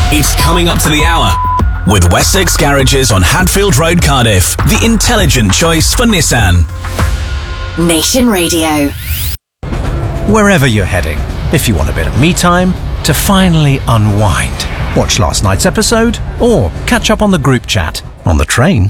It's coming up to the hour. With Wessex Garages on Hadfield Road, Cardiff, the intelligent choice for Nissan. Nation Radio. Wherever you're heading, if you want a bit of me time to finally unwind, watch last night's episode, or catch up on the group chat, on the train,